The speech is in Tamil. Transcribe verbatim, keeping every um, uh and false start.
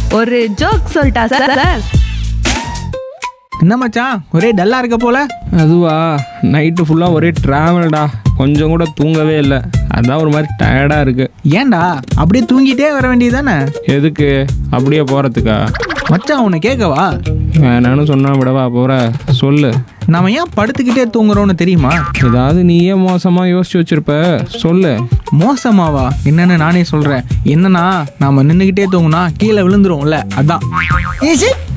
ஒரு ஜோக் சொல்லிட்டா சார் சார் என்ன மச்சான் ஒரே டல்லா இருக்க போல? அதுவா, நைட்டு ஃபுல்லாக ஒரே ட்ராவல்டா, கொஞ்சம் கூட தூங்கவே இல்லை. அதான் ஒரு மாதிரி டயர்டாக இருக்குது. ஏன்டா அப்படியே தூங்கிட்டே வர வேண்டியதானே? எதுக்கு அப்படியே போகிறதுக்கா? மச்சான் உன்னை கேட்கவா? வேணான்னு சொன்னா விடவா போகிற? சொல்லு. நாம ஏன் படுத்துக்கிட்டே தூங்குறோன்னு தெரியுமா? ஏதாவது நீயே மோசமாக யோசிச்சு வச்சிருப்ப, சொல்லு. மோசமாவா? என்னன்னு நானே சொல்கிறேன். என்னன்னா நாம நின்றுக்கிட்டே தூங்குனா கீழே விழுந்துருவோம்ல, அதான்.